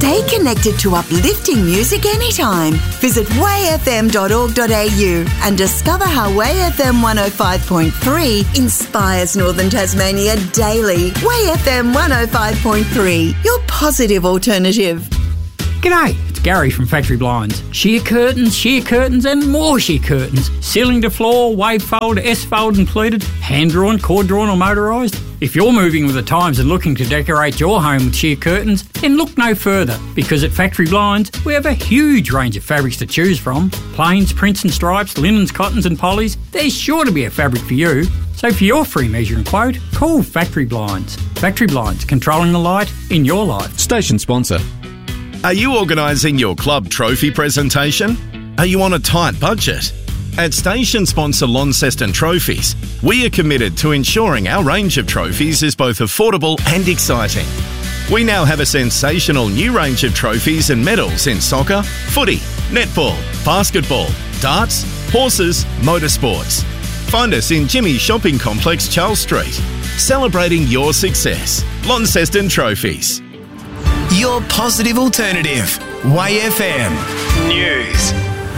Stay connected to uplifting music anytime. Visit wayfm.org.au and discover how Way FM 105.3 inspires Northern Tasmania daily. Way FM 105.3, your positive alternative. G'day, it's Gary from Factory Blinds. Sheer curtains and more sheer curtains. Ceiling to floor, wave fold, S-fold and pleated, hand-drawn, cord-drawn or motorised. If you're moving with the times and looking to decorate your home with sheer curtains, then look no further, because at Factory Blinds we have a huge range of fabrics to choose from. Plains, prints and stripes, linens, cottons and polys. There's sure to be a fabric for you. So for your free measure and quote, call Factory Blinds. Factory Blinds, controlling the light in your life. Station sponsor. Are you organising your club trophy presentation? Are you on a tight budget? At station sponsor Launceston Trophies, we are committed to ensuring our range of trophies is both affordable and exciting. We now have a sensational new range of trophies and medals in soccer, footy, netball, basketball, darts, horses, motorsports. Find us in Jimmy's Shopping Complex, Charles Street. Celebrating your success. Launceston Trophies. Your positive alternative. Way FM News.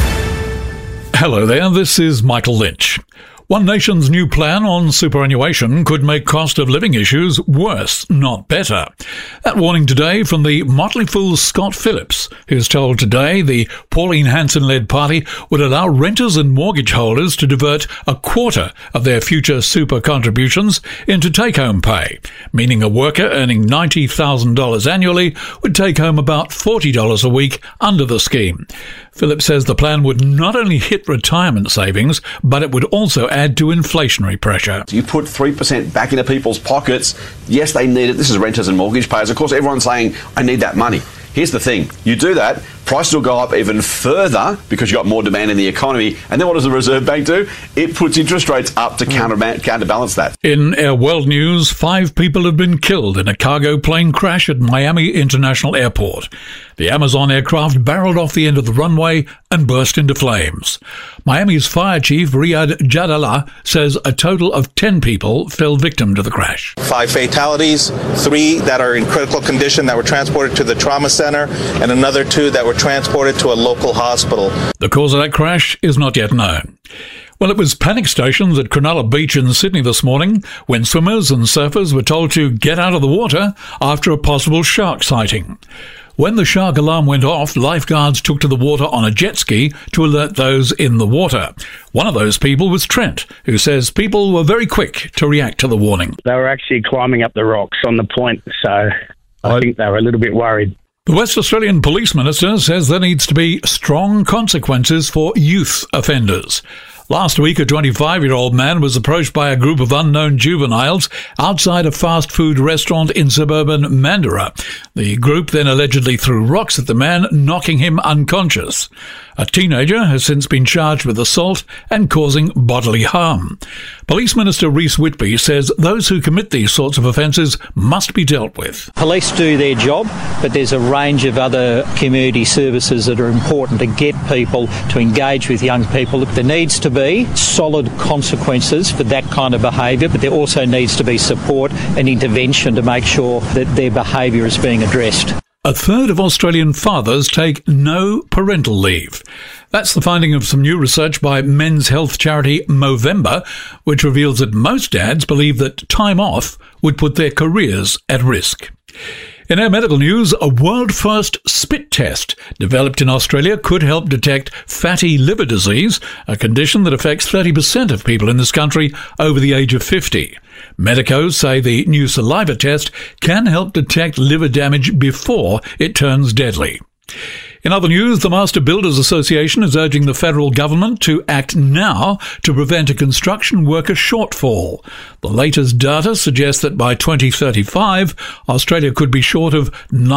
Hello there, this is Michael Lynch. One Nation's new plan on superannuation could make cost of living issues worse, not better. That warning today from the Motley Fool's Scott Phillips, who's told Today the Pauline Hanson-led party would allow renters and mortgage holders to divert a quarter of their future super contributions into take-home pay, meaning a worker earning $90,000 annually would take home about $40 a week under the scheme. Phillips says the plan would not only hit retirement savings, but it would also add to inflationary pressure. You put 3% back into people's pockets. Yes, they need it. This is renters and mortgage payers. Of course, everyone's saying, I need that money. Here's the thing. You do that, prices will go up even further because you've got more demand in the economy. And then what does the Reserve Bank do? It puts interest rates up to counterbalance that. In our world news, 5 people have been killed in a cargo plane crash at Miami International Airport. The Amazon aircraft barreled off the end of the runway and burst into flames. Miami's fire chief, Riyad Jadallah, says a total of 10 people fell victim to the crash. 5 fatalities, 3 that are in critical condition that were transported to the trauma center, and another 2 that were transported to a local hospital. The cause of that crash is not yet known. Well, it was panic stations at Cronulla Beach in Sydney this morning when swimmers and surfers were told to get out of the water after a possible shark sighting. When the shark alarm went off, lifeguards took to the water on a jet ski to alert those in the water. One of those people was Trent, who says people were very quick to react to the warning. They were actually climbing up the rocks on the point, so I think they were a little bit worried. The West Australian Police Minister says there needs to be strong consequences for youth offenders. Last week, a 25-year-old man was approached by a group of unknown juveniles outside a fast food restaurant in suburban Mandurah. The group then allegedly threw rocks at the man, knocking him unconscious. A teenager has since been charged with assault and causing bodily harm. Police Minister Rhys Whitby says those who commit these sorts of offences must be dealt with. Police do their job, but there's a range of other community services that are important to get people to engage with young people. There needs to be solid consequences for that kind of behaviour, but there also needs to be support and intervention to make sure that their behaviour is being addressed. A third of Australian fathers take no parental leave. That's the finding of some new research by men's health charity Movember, which reveals that most dads believe that time off would put their careers at risk. In our medical news, a world-first spit test developed in Australia could help detect fatty liver disease, a condition that affects 30% of people in this country over the age of 50. Medicos say the new saliva test can help detect liver damage before it turns deadly. In other news, the Master Builders Association is urging the federal government to act now to prevent a construction worker shortfall. The latest data suggests that by 2035, Australia could be short of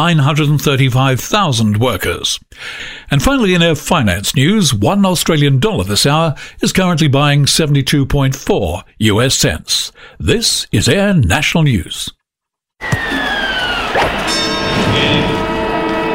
935,000 workers. And finally, in our finance news, $1 Australian this hour is currently buying 72.4 US cents. This is our national news.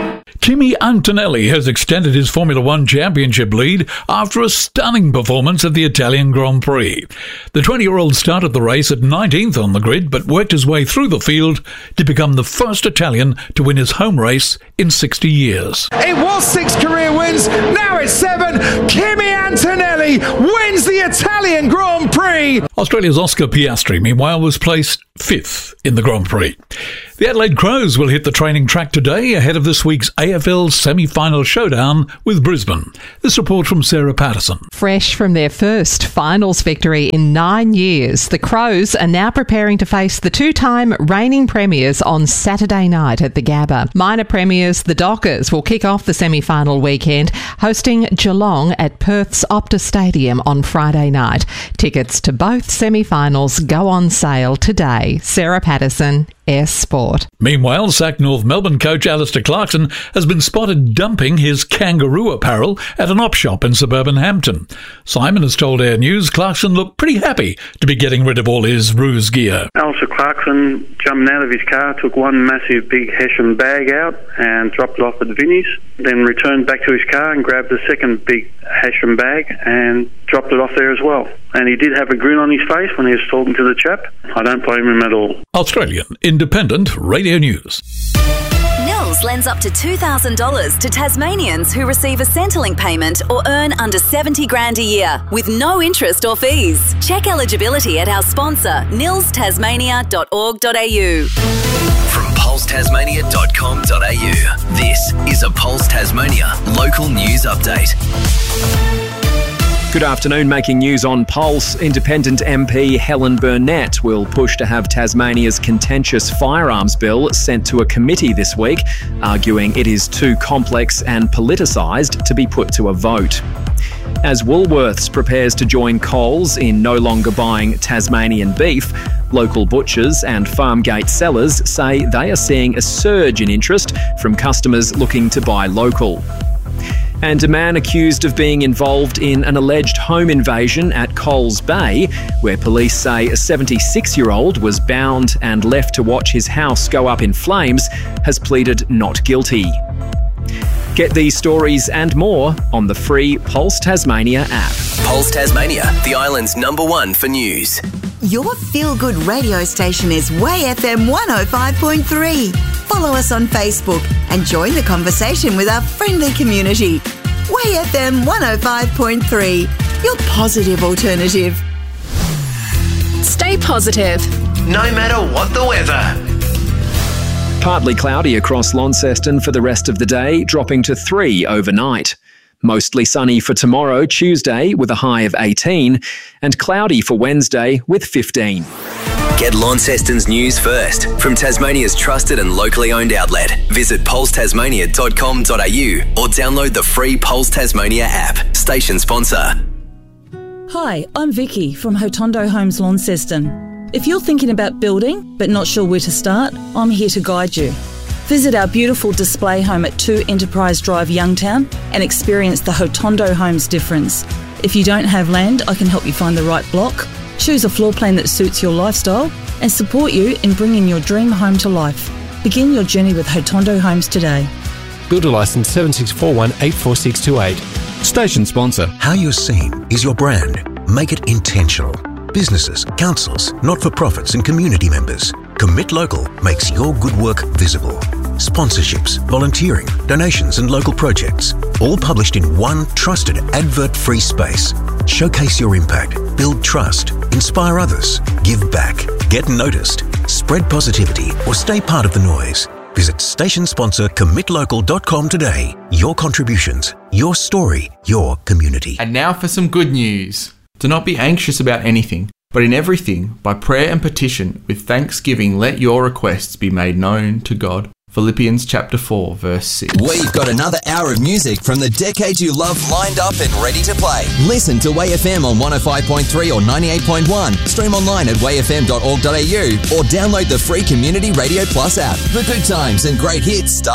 Kimi Antonelli has extended his Formula One championship lead after a stunning performance at the Italian Grand Prix. The 20-year-old started the race at 19th on the grid, but worked his way through the field to become the first Italian to win his home race in 60 years. It was 6 career wins, now it's 7. Kimi Antonelli wins the Italian Grand Prix. Australia's Oscar Piastri, meanwhile, was placed 5th in the Grand Prix. The Adelaide Crows will hit the training track today ahead of this week's AFL semi-final showdown with Brisbane. This report from Sarah Patterson. Fresh from their first finals victory in 9 years, the Crows are now preparing to face the two-time reigning premiers on Saturday night at the Gabba. Minor premiers, the Dockers, will kick off the semi-final weekend, hosting Geelong at Perth's Optus Stadium on Friday night. Tickets to both semi-finals go on sale today. Sarah Patterson, S Sport. Meanwhile, sacked North Melbourne coach Alistair Clarkson has been spotted dumping his kangaroo apparel at an op shop in suburban Hampton. Simon has told Air News Clarkson looked pretty happy to be getting rid of all his ruse gear. Alistair Clarkson jumped out of his car, took one massive big Hessian bag out and dropped it off at Vinnie's, then returned back to his car and grabbed the second big Hessian bag and dropped it off there as well. And he did have a grin on his face when he was talking to the chap. I don't blame him at all. Australian Independent Radio News. Nils lends up to $2,000 to Tasmanians who receive a Centrelink payment or earn under 70 grand a year with no interest or fees. Check eligibility at our sponsor, nilstasmania.org.au. From pulsetasmania.com.au, this is a Pulse Tasmania local news update. Good afternoon. Making news on Pulse, Independent MP Helen Burnett will push to have Tasmania's contentious firearms bill sent to a committee this week, arguing it is too complex and politicised to be put to a vote. As Woolworths prepares to join Coles in no longer buying Tasmanian beef, local butchers and farm gate sellers say they are seeing a surge in interest from customers looking to buy local. And a man accused of being involved in an alleged home invasion at Coles Bay, where police say a 76-year-old was bound and left to watch his house go up in flames, has pleaded not guilty. Get these stories and more on the free Pulse Tasmania app. Pulse Tasmania, the island's #1 for news. Your feel-good radio station is Way FM 105.3. Follow us on Facebook and join the conversation with our friendly community. Way FM 105.3, your positive alternative. Stay positive, no matter what the weather. Partly cloudy across Launceston for the rest of the day, dropping to 3 overnight. Mostly sunny for tomorrow, Tuesday, with a high of 18, and cloudy for Wednesday with 15. Get Launceston's news first from Tasmania's trusted and locally owned outlet. Visit pulsetasmania.com.au or download the free Pulse Tasmania app. Station sponsor. Hi, I'm Vicky from Hotondo Homes Launceston. If you're thinking about building but not sure where to start, I'm here to guide you. Visit our beautiful display home at 2 Enterprise Drive, Youngtown, and experience the Hotondo Homes difference. If you don't have land, I can help you find the right block, choose a floor plan that suits your lifestyle, and support you in bringing your dream home to life. Begin your journey with Hotondo Homes today. Builder licence 7641-84628. Station sponsor. How you're seen is your brand. Make it intentional. Businesses, councils, not-for-profits and community members. Commit Local makes your good work visible. Sponsorships, volunteering, donations and local projects. All published in one trusted advert-free space. Showcase your impact, build trust, inspire others, give back, get noticed, spread positivity or stay part of the noise. Visit station sponsor commitlocal.com today. Your contributions, your story, your community. And now for some good news. Do not be anxious about anything, but in everything, by prayer and petition, with thanksgiving, let your requests be made known to God. Philippians chapter 4, verse 6. We've got another hour of music from the decades you love lined up and ready to play. Listen to Way FM on 105.3 or 98.1. Stream online at wayfm.org.au or download the free Community Radio Plus app. The good times and great hits start